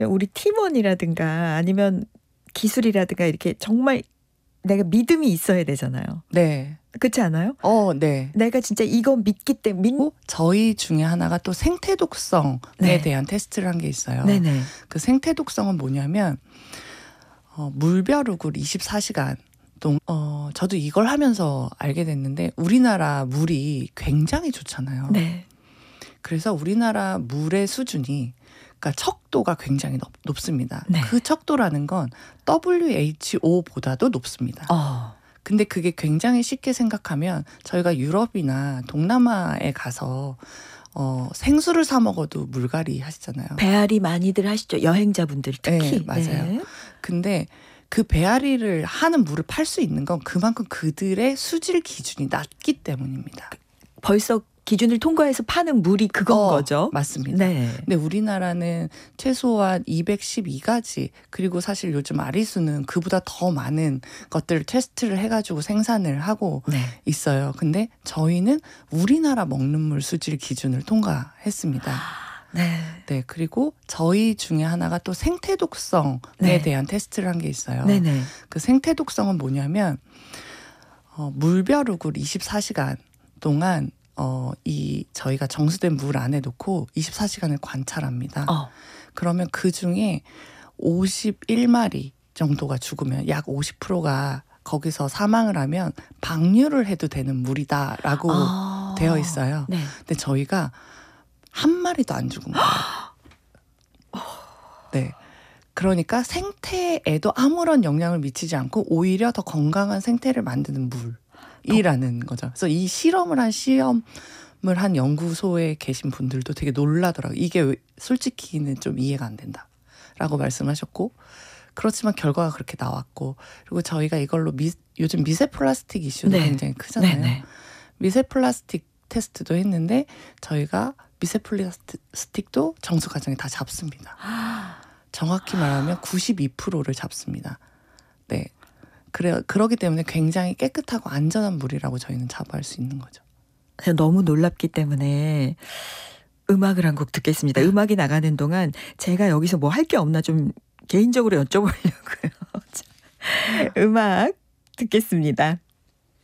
우리 팀원이라든가 아니면 기술이라든가 이렇게 정말 내가 믿음이 있어야 되잖아요. 네. 그렇지 않아요? 네. 내가 진짜 이거 믿기 때문에 저희 중에 하나가 또 생태 독성에 네. 대한 테스트를 한 게 있어요. 네네. 그 생태 독성은 뭐냐면 물벼룩을 24시간 동안 저도 이걸 하면서 알게 됐는데 우리나라 물이 굉장히 좋잖아요. 네. 그래서 우리나라 물의 수준이 그러니까 척도가 굉장히 높습니다. 네. 그 척도라는 건 WHO보다도 높습니다. 근데 그게 굉장히 쉽게 생각하면 저희가 유럽이나 동남아에 가서 생수를 사 먹어도 물갈이 하시잖아요. 배앓이 많이들 하시죠. 여행자분들 특히. 네, 맞아요. 네. 근데 그 배앓이를 하는 물을 팔 수 있는 건 그만큼 그들의 수질 기준이 낮기 때문입니다. 벌써 기준을 통과해서 파는 물이 그건 거죠. 맞습니다. 네. 근데 우리나라는 최소한 212가지 그리고 사실 요즘 아리수는 그보다 더 많은 것들을 테스트를 해가지고 생산을 하고 네. 있어요. 근데 저희는 우리나라 먹는 물 수질 기준을 통과했습니다. 네. 네. 그리고 저희 중에 하나가 또 생태 독성에 네. 대한 테스트를 한 게 있어요. 네네. 그 생태 독성은 뭐냐면 물벼룩을 24시간 동안 저희가 정수된 물 안에 놓고 24시간을 관찰합니다. 그러면 그 중에 51마리 정도가 죽으면 약 50%가 거기서 사망을 하면 방류를 해도 되는 물이다라고 되어 있어요. 네. 근데 저희가 한 마리도 안 죽은 거예요. 네. 그러니까 생태에도 아무런 영향을 미치지 않고 오히려 더 건강한 생태를 만드는 물이라는 거죠. 그래서 이 실험을 한 연구소에 계신 분들도 되게 놀라더라고요. 이게 솔직히는 좀 이해가 안 된다라고 말씀하셨고 그렇지만 결과가 그렇게 나왔고 그리고 저희가 이걸로 요즘 미세 플라스틱 이슈도 네. 굉장히 크잖아요. 네네. 미세 플라스틱 테스트도 했는데 저희가 미세 플라스틱도 정수 과정에 다 잡습니다. 정확히 말하면 92%를 잡습니다. 네. 그러기 때문에 굉장히 깨끗하고 안전한 물이라고 저희는 자부할 수 있는 거죠. 너무 놀랍기 때문에 음악을 한 곡 듣겠습니다. 음악이 나가는 동안 제가 여기서 뭐 할 게 없나 좀 개인적으로 여쭤보려고요. 음악 듣겠습니다.